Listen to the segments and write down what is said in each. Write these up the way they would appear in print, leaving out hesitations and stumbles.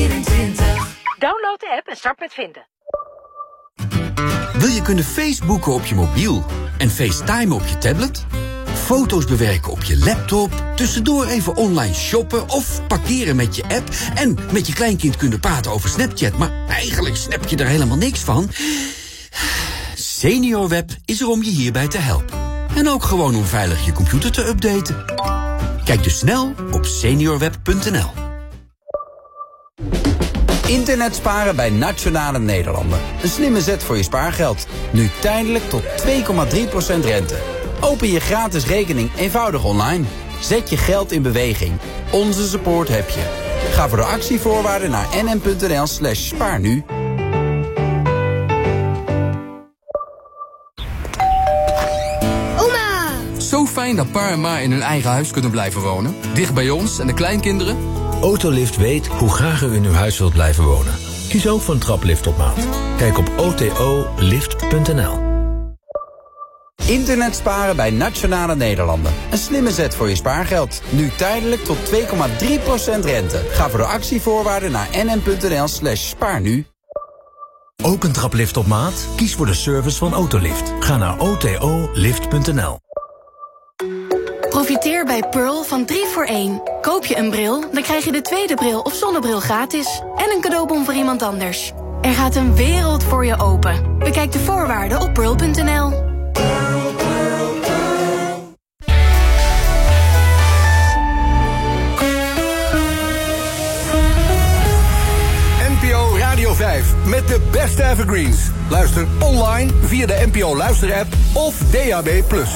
Download de app en start met vinden. Wil je kunnen Facebooken op je mobiel en FaceTime op je tablet? Foto's bewerken op je laptop, tussendoor even online shoppen of parkeren met je app en met je kleinkind kunnen praten over Snapchat, maar eigenlijk snap je er helemaal niks van? SeniorWeb is er om je hierbij te helpen. En ook gewoon om veilig je computer te updaten. Kijk dus snel op seniorweb.nl. Internet sparen bij Nationale Nederlanden. Een slimme zet voor je spaargeld. Nu tijdelijk tot 2,3% rente. Open je gratis rekening eenvoudig online. Zet je geld in beweging. Onze support heb je. Ga voor de actievoorwaarden naar nm.nl/spaarnu. Oma! Zo fijn dat pa en ma in hun eigen huis kunnen blijven wonen. Dicht bij ons en de kleinkinderen. Autolift weet hoe graag u in uw huis wilt blijven wonen. Kies ook voor een traplift op maat. Kijk op otolift.nl. Internet sparen bij Nationale Nederlanden. Een slimme zet voor je spaargeld. Nu tijdelijk tot 2,3% rente. Ga voor de actievoorwaarden naar nm.nl/spaarnu. Ook een traplift op maat? Kies voor de service van Autolift. Ga naar otolift.nl. Profiteer bij Pearl van 3 voor 1. Koop je een bril, dan krijg je de tweede bril of zonnebril gratis. En een cadeaubon voor iemand anders. Er gaat een wereld voor je open. Bekijk de voorwaarden op pearl.nl. NPO Radio 5 met de beste evergreens. Luister online via de NPO Luister-app of DAB+.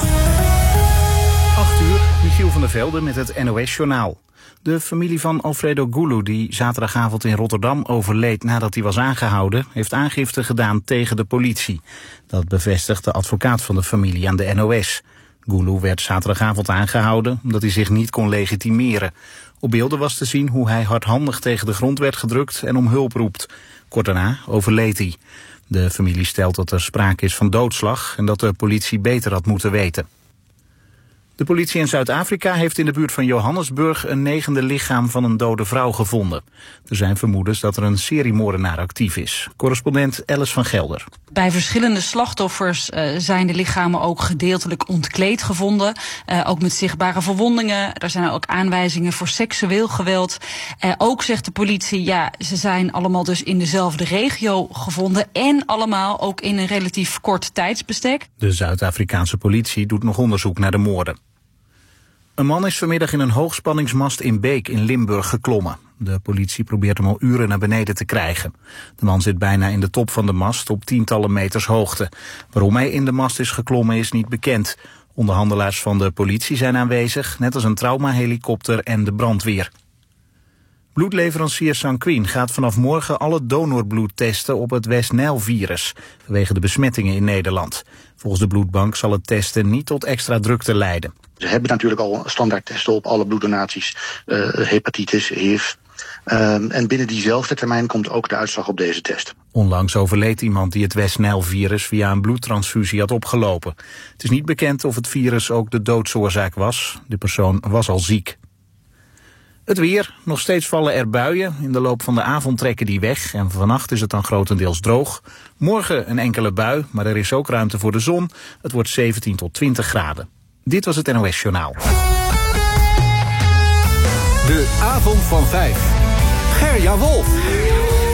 8 uur, Michiel van der Velde met het NOS-journaal. De familie van Alfredo Gulu, die zaterdagavond in Rotterdam overleed nadat hij was aangehouden, heeft aangifte gedaan tegen de politie. Dat bevestigt de advocaat van de familie aan de NOS. Gulu werd zaterdagavond aangehouden omdat hij zich niet kon legitimeren. Op beelden was te zien hoe hij hardhandig tegen de grond werd gedrukt en om hulp roept. Kort daarna overleed hij. De familie stelt dat er sprake is van doodslag en dat de politie beter had moeten weten. De politie in Zuid-Afrika heeft in de buurt van Johannesburg een 9e lichaam van een dode vrouw gevonden. Er zijn vermoedens dat er een seriemoordenaar actief is. Correspondent Alice van Gelder. Bij verschillende slachtoffers zijn de lichamen ook gedeeltelijk ontkleed gevonden. Ook met zichtbare verwondingen. Er zijn ook aanwijzingen voor seksueel geweld. Ook zegt de politie, ja, ze zijn allemaal dus in dezelfde regio gevonden. En allemaal ook in een relatief kort tijdsbestek. De Zuid-Afrikaanse politie doet nog onderzoek naar de moorden. Een man is vanmiddag in een hoogspanningsmast in Beek in Limburg geklommen. De politie probeert hem al uren naar beneden te krijgen. De man zit bijna in de top van de mast op tientallen meters hoogte. Waarom hij in de mast is geklommen is niet bekend. Onderhandelaars van de politie zijn aanwezig, net als een traumahelikopter en de brandweer. Bloedleverancier Sanquin gaat vanaf morgen alle donorbloed testen op het West-Nijl-virus, vanwege de besmettingen in Nederland. Volgens de bloedbank zal het testen niet tot extra drukte leiden. Ze hebben natuurlijk al standaard testen op alle bloeddonaties, hepatitis, HIV. En binnen diezelfde termijn komt ook de uitslag op deze test. Onlangs overleed iemand die het West-Nijl-virus via een bloedtransfusie had opgelopen. Het is niet bekend of het virus ook de doodsoorzaak was. De persoon was al ziek. Het weer. Nog steeds vallen er buien. In de loop van de avond trekken die weg. En vannacht is het dan grotendeels droog. Morgen een enkele bui, maar er is ook ruimte voor de zon. Het wordt 17 tot 20 graden. Dit was het NOS Journaal. De avond van 5. Gerja Wolf.